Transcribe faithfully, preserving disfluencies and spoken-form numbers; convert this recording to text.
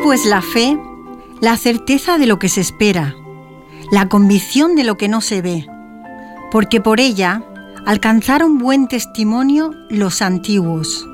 pues la fe, la certeza de lo que se espera, la convicción de lo que no se ve, porque por ella alcanzaron buen testimonio los antiguos.